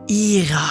Ira.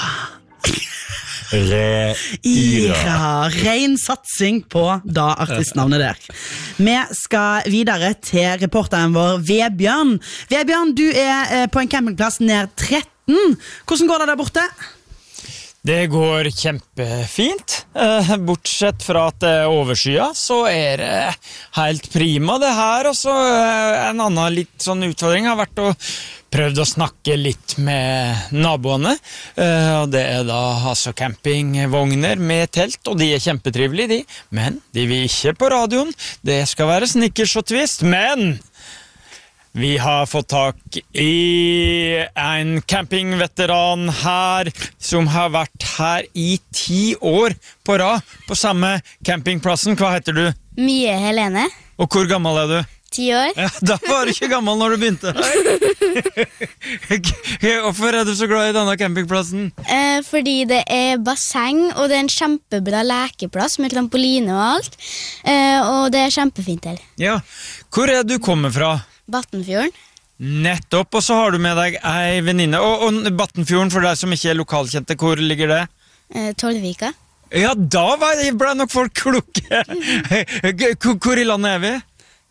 Ira. Ren satsing på da artistnavnet der. Vi skal videre til reporteren vår Vebjørn. Vebjørn, du på en campingplass nær 13. Hvordan går det der borte? Det går kjempefint. Bortsett fra at det overskya, så det helt prima det her. Og så en annen litt sånn utfordring har vært å prøvd å snakke litt med naboene. Og det da altså campingvogner med telt, og de kjempetrivelige, de. Men de vil ikke på radioen. Det skal være snickers og twist, men vi har fått tak i en campingveteran her, som har vært her i 10 år på rad, på samme campingplassen. Hva heter du? Mye Helene. Og hvor gammel er du? 10 år. Ja, da var du ikke gammel når du begynte her. Hvorfor er du så glad i denne campingplassen? Fordi det basseng, og det en kjempebra lekeplass med trampoline og alt. Og det kjempefint her. Ja, hvor du kommer fra? Battenfjorden. Nettopp, og så har du med deg ei venninne. Og Battenfjorden, for deg som ikke er lokalkjente, hvor ligger det? Torvika. Ja, da ble nok folk klokke. Hvor i landet er vi?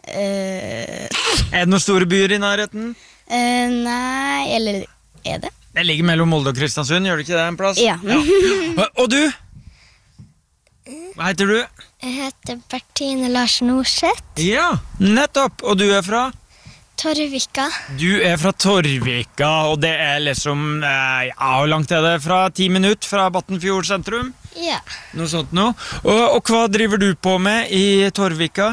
Det noen store byer i nærheten? Nei, eller det? Det ligger mellom Molde og Kristiansund, gjør det ikke det en plass? Ja. Og du? Hva heter du? Jeg heter Bertine Larsen Orseth. Ja, nettopp. Og du fra? Torvika. Du fra Torvika, og det liksom, hvor langt det fra 10 minutter fra Battenfjord sentrum? Ja. Noe sånt nå. Og hva driver du på med i Torvika?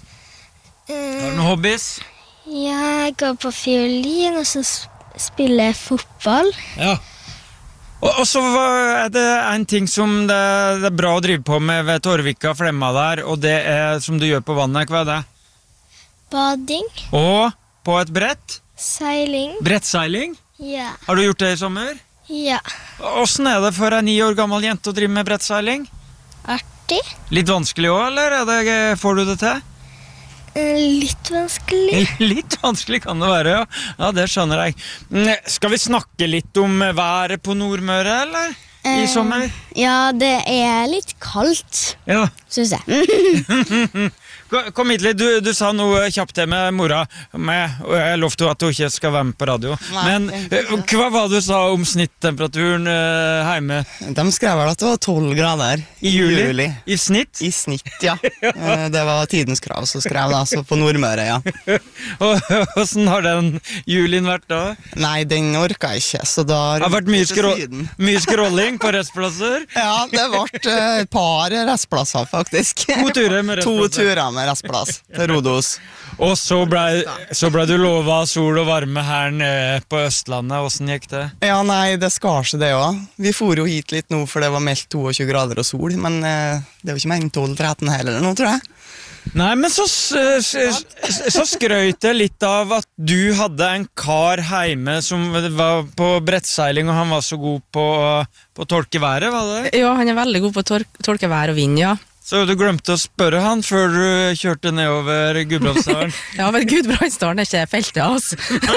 Har du noen hobbies? Jeg går på fiolin, og så spiller jeg fotball. Ja. Og så det en ting som det bra å drive på med ved Torvika Flemma der, og det som du gjør på vannet, hva det? Bading. Og på et brett? Seiling. Brettseiling? Ja. Har du gjort det i sommer? Ja. Hvordan det for en 9 år gammel jente å drive med brettseiling? Artig. Litt vanskelig også, eller får du det til? Litt vanskelig. Litt vanskelig kan det være, ja. Ja, det skjønner jeg. Skal vi snakke litt om været på Nordmøre, eller? I sommer? Ja, det litt kaldt, Ja. synes jeg. Kom hit litt, du sa noe kjapt til med mora, og jeg lovte at hun ikke skal være med på radio. Men hva var det du sa om snittemperaturen hjemme? De skrev vel at det var 12 grader I juli? I snitt? I snitt, ja. Det var tidens krav, så skrev det altså på Nordmøre, ja. Og hvordan har den julien vært da? Nei, den orket jeg ikke, så da... Det har vært mye scrolling på restplasser? Ja, det ble et par restplasser, faktisk. 2 turer med restplasser? 2 turer med restplass til Rodos. Og så ble du lovet sol og varme her nede på Østlandet. Hvordan gikk det? Ja, nei, det skar seg det også. Vi for jo hit litt nå, for det var meldt 22 grader og sol, men det var ikke mer enn 12-13 heller nå, tror jeg. Nei, men så skrøt jeg litt av at du hadde en kar hjemme som var på brettseiling, og han var så god på å tolke været, var det? Ja, han veldig god på å tolke vær og vind, ja. Så du glemte å spørre han før du kjørte nedover Gudbrandsdalen? Ja, men Gudbrandsdalen ikke feltet av oss.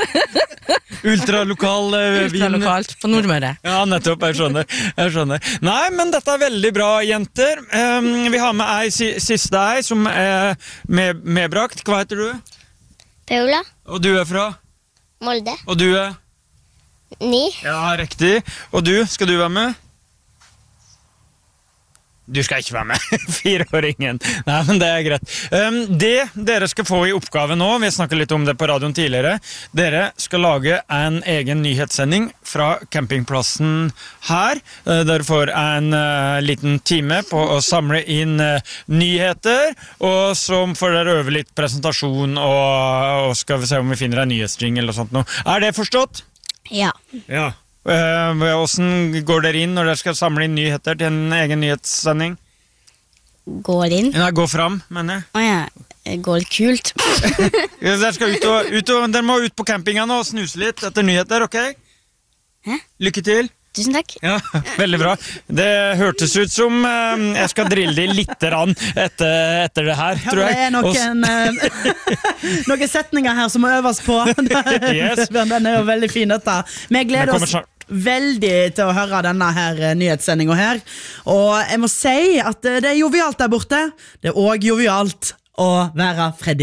Ultralokal vind. Ultralokalt på Nordmøre. Ja, nettopp, jeg skjønner. Nei, men dette veldig bra, jenter. Vi har med ei siste som medbrakt. Hva heter du? Paula. Og du fra? Molde. Og du 9. Ja, riktig. Og du, skal du være med? Du skal ikke være med, 4-åringen. Nei, men det greit. Det dere skal få i oppgave nå, vi snakket litt om det på radioen tidligere, dere skal lage en egen nyhetssending fra campingplassen her. Dere får en liten time på å samle inn nyheter, og så får dere øve litt presentasjon, og skal vi se om vi finner en nyhetsring eller sånt noe. Det forstått? Ja. Ja. Hvordan går dere inn når dere skal samle inn nyheter til en egen nyhetssending? Går inn? Nei, gå fram, mener jeg. Åja, går kult. Dere skal dere må ut på campingen og snuse litt etter nyheter, ok? Hæ? Lykke til. Tusen takk. Ja, veldig bra. Det hørtes ut som jeg skal drille de litt etter det her, tror jeg. Ja, noen setninger her som må øves på. Yes. Den jo veldig fin, dette. Vi gleder oss. veldig til å høre denne her nyhetssendingen her. Og jeg må si at det jovialt der borte. Det også jovialt å være Freddy.